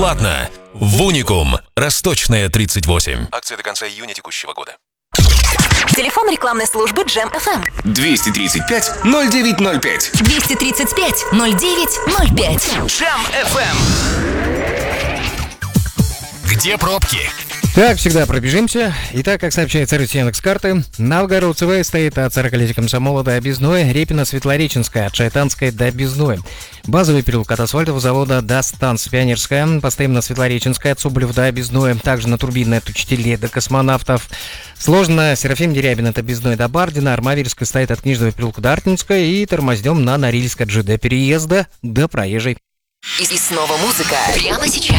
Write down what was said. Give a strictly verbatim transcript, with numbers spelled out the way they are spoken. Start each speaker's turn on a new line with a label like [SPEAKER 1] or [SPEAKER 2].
[SPEAKER 1] Платно. В Уникум. Росточная, тридцать восемь. Акция до конца июня текущего года.
[SPEAKER 2] Телефон рекламной службы Джем эф эм.
[SPEAKER 3] двести тридцать пять ноль девять ноль пять.
[SPEAKER 2] двести тридцать пять ноль девять ноль пять.
[SPEAKER 3] Джем эф эм.
[SPEAKER 1] Где пробки?
[SPEAKER 4] Так, всегда пробежимся. Итак, как сообщает сервис Яндекс.Карты, Новгород-ЦВ стоит от сорокалетия Комсомола до Объездной, Репино-Светлореченская от Шайтанской до Объездной. Базовый переулок от асфальтового завода до станции Пионерская, постоянно Светлореченская от Соболев до Объездной, также на Турбинной от Учителей до Космонавтов. Сложно Серафим Дерябин от Объездной до Бардина, Армавирская стоит от Книжного переулка до Артинской и тормознем на Норильск от ЖД переезда до Проезжей.
[SPEAKER 2] И снова музыка. Прямо сейчас.